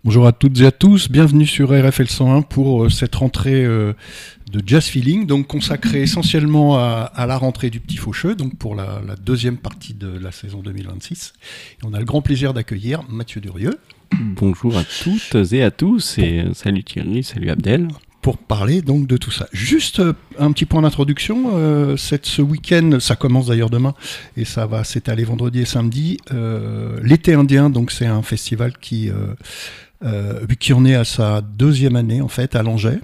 Bonjour à toutes et à tous, bienvenue sur RFL 101 pour cette rentrée de Jazz Feeling, donc consacrée essentiellement à la rentrée du Petit Faucheux, donc pour la deuxième partie de la saison 2026. Et on a le grand plaisir d'accueillir Mathieu Durieux. Bonjour à toutes et à tous, et salut Thierry, salut Abdel. Pour parler donc de tout ça. Juste un petit point d'introduction, ce week-end, ça commence d'ailleurs demain, et ça va s'étaler vendredi et samedi, l'été indien, donc c'est un festival qui en est à sa deuxième année en fait à Langeais.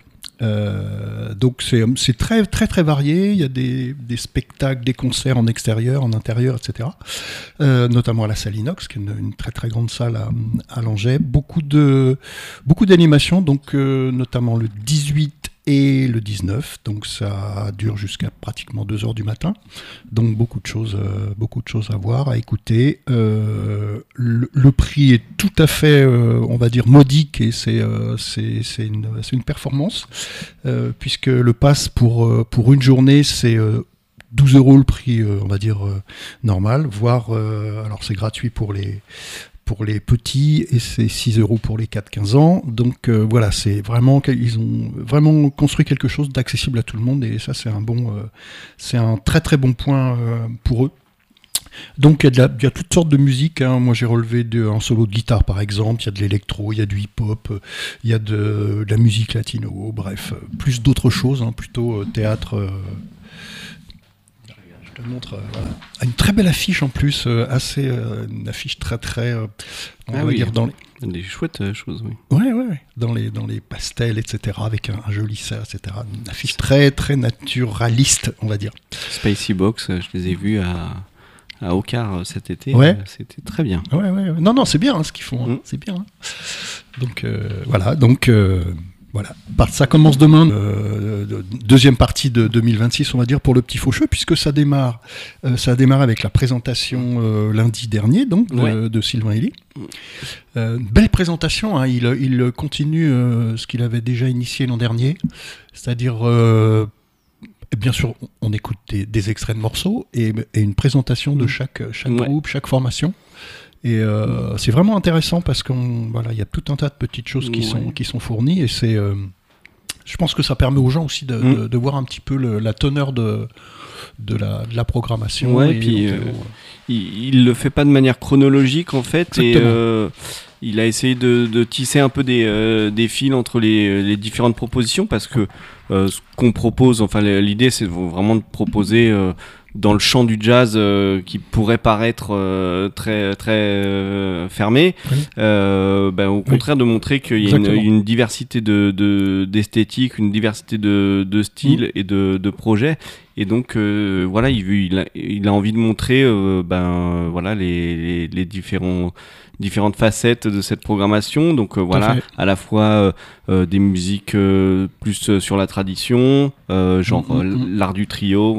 Donc c'est très très très varié. Il y a des spectacles, des concerts en extérieur, en intérieur, etc. Notamment à la salle Inox, qui est une très très grande salle à Langeais. Beaucoup d'animations, donc notamment le 18 et le 19. Donc ça dure jusqu'à pratiquement 2h du matin. Donc beaucoup de choses à voir, à écouter. Le prix est tout à fait, on va dire, modique, et c'est une performance, puisque le pass pour une journée, c'est 12 € le prix, on va dire, normal, voire, alors c'est gratuit pour les petits, et c'est 6 € pour les 4-15 ans. Donc voilà, ils ont vraiment construit quelque chose d'accessible à tout le monde, et ça c'est un très très bon point pour eux. Donc il y a toutes sortes de musiques, hein. Moi j'ai relevé un solo de guitare par exemple, il y a de l'électro, il y a du hip-hop, il y a de la musique latino, bref, plus d'autres choses, hein, plutôt théâtre. Je te montre, voilà. Une très belle affiche en plus, une affiche très très, on va dire dans des chouettes choses, oui. Ouais, dans les pastels, etc., avec un joli cerf, etc. Une affiche très très naturaliste, on va dire. Spicy Box, je les ai vus à Ocar cet été, ouais. C'était très bien. Ouais. Non, c'est bien, hein, ce qu'ils font, hein. C'est bien. Hein. Donc voilà. Ça commence demain, deuxième partie de 2026, on va dire, pour le Petit Faucheux, puisque ça démarre avec la présentation lundi dernier, donc de Sylvain Elie. Belle présentation, hein. Il continue ce qu'il avait déjà initié l'an dernier, c'est-à-dire bien sûr, on écoute des extraits de morceaux et une présentation de chaque groupe, chaque formation. Et c'est vraiment intéressant parce qu'il y a tout un tas de petites choses qui sont fournies, et je pense que ça permet aux gens aussi de voir un petit peu la teneur de la programmation. Ouais, et puis il le fait pas de manière chronologique en fait. Exactement. Et il a essayé de tisser un peu des fils entre les différentes propositions, parce que ce qu'on propose, enfin l'idée c'est vraiment de proposer dans le champ du jazz qui pourrait paraître très très fermé, au contraire de montrer qu'il y a une diversité d'esthétique, une diversité de styles et de projets. Et donc il a envie de montrer les différentes facettes de cette programmation. Donc à la fois des musiques plus sur la tradition, l'art du trio,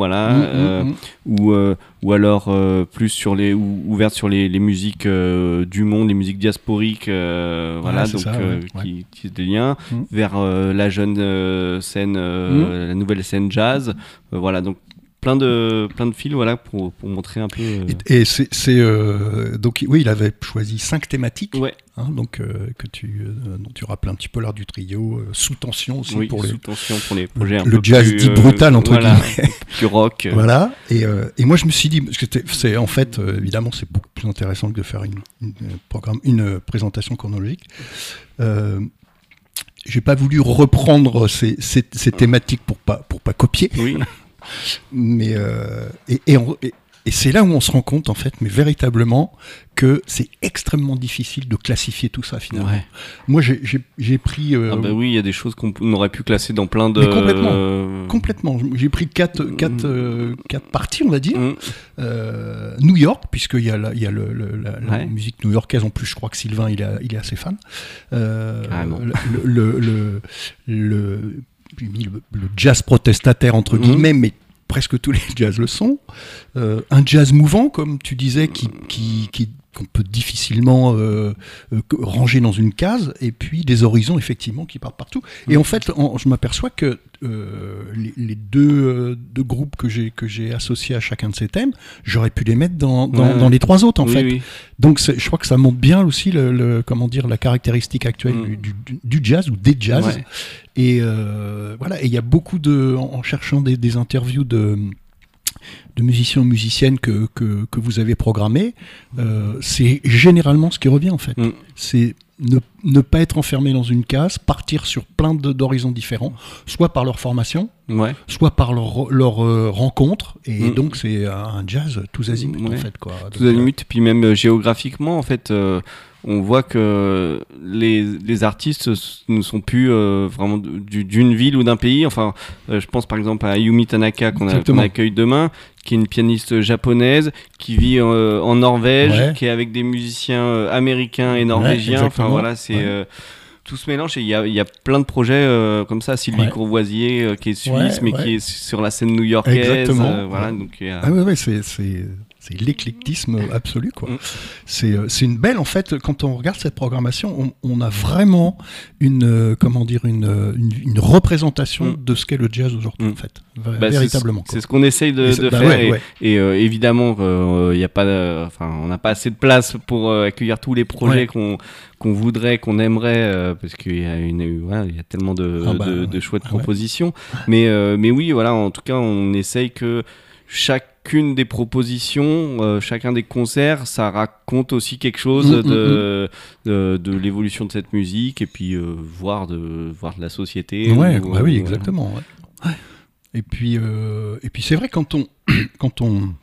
ou alors plus ouverte sur les musiques du monde, les musiques diasporiques, qui tissent des liens vers la jeune scène, la nouvelle scène jazz, donc plein de fils, pour montrer un peu. Et donc oui, il avait choisi 5 thématiques, dont tu rappelles un petit peu l'art du trio, sous tension aussi, pour les projets un le peu jazz dit brutal entre guillemets, plus rock. Voilà. Et moi je me suis dit, parce que c'est en fait évidemment c'est beaucoup plus intéressant que de faire une présentation chronologique. J'ai pas voulu reprendre ces thématiques pour pas copier. Oui. Mais et c'est là où on se rend compte en fait, mais véritablement, que c'est extrêmement difficile de classifier tout ça finalement. Ouais. Moi j'ai pris. Il y a des choses qu'on aurait pu classer dans plein de. Mais complètement. J'ai pris quatre parties, on va dire. New York, puisqu'il y a la musique new-yorkaise en plus. Je crois que Sylvain il est assez fan. Le jazz protestataire entre guillemets, mais presque tous les jazz le sont. Un jazz mouvant, comme tu disais, qui qu'on peut difficilement ranger dans une case, et puis des horizons effectivement qui partent partout. Et en fait, je m'aperçois que les deux groupes que j'ai associés à chacun de ces thèmes, j'aurais pu les mettre dans les trois autres en fait. Oui. Donc je crois que ça montre bien aussi comment dire, la caractéristique actuelle du jazz ou des jazz. Ouais. Et voilà. Et il y a beaucoup en cherchant des interviews de musiciens ou musiciennes que vous avez programmés, c'est généralement ce qui revient en fait. C'est ne pas être enfermé dans une case, partir sur plein d'horizons différents, soit par leur formation, soit par leur rencontre, et donc c'est un jazz tous azimuts en fait, quoi. Tous azimuts, puis même géographiquement en fait. On voit que les artistes ne sont plus vraiment d'une ville ou d'un pays. Enfin, je pense par exemple à Ayumi Tanaka qu'on accueille demain, qui est une pianiste japonaise qui vit en Norvège, qui est avec des musiciens américains et norvégiens. Enfin voilà, c'est tout se mélange, et il y a plein de projets comme ça. Sylvie Courvoisier qui est suisse mais qui est sur la scène new-yorkaise. Voilà, donc c'est l'éclectisme absolu, quoi. C'est une belle, en fait, quand on regarde cette programmation, on a vraiment une représentation de ce qu'est le jazz aujourd'hui, en fait. Véritablement. C'est ce qu'on essaye de faire, et évidemment, y a pas, on n'a pas assez de place pour accueillir tous les projets qu'on voudrait, qu'on aimerait, parce qu'il y a tellement de chouettes propositions. Mais oui, voilà, en tout cas, on essaye que chacune des propositions, chacun des concerts, ça raconte aussi quelque chose de l'évolution de cette musique, et puis voir de la société. Oui, exactement. Ouais. Et puis c'est vrai, quand on